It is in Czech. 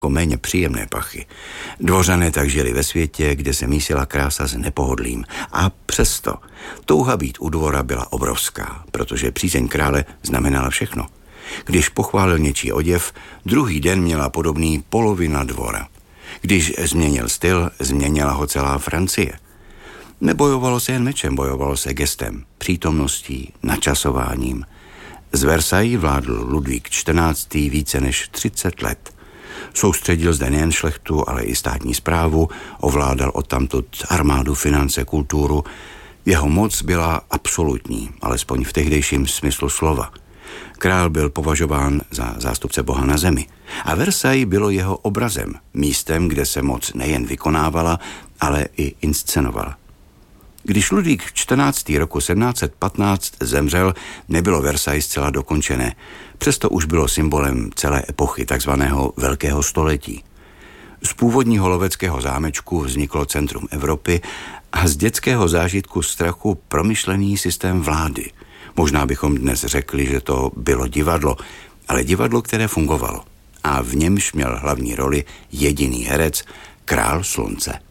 méně příjemné pachy. Dvořané tak žili ve světě, kde se mísila krása s nepohodlím. A přesto touha být u dvora byla obrovská, protože přízeň krále znamenala všechno. Když pochválil něčí oděv, druhý den měla podobný polovina dvora. Když změnil styl, změnila ho celá Francie. Nebojovalo se jen mečem, bojovalo se gestem, přítomností, načasováním. Z Versailles vládl Ludvík XIV. Více než 30 let. Soustředil zde nejen šlechtu, ale i státní správu, ovládal odtamtud armádu, finance, kulturu. Jeho moc byla absolutní, alespoň v tehdejším smyslu slova. Král byl považován za zástupce Boha na zemi. A Versailles bylo jeho obrazem, místem, kde se moc nejen vykonávala, ale i inscenovala. Když Ludvík XIV. Roku 1715 zemřel, nebylo Versailles zcela dokončené. Přesto už bylo symbolem celé epochy, takzvaného Velkého století. Z původního loveckého zámečku vzniklo centrum Evropy a z dětského zážitku strachu promyšlený systém vlády. Možná bychom dnes řekli, že to bylo divadlo, ale divadlo, které fungovalo. A v němž měl hlavní roli jediný herec, král slunce.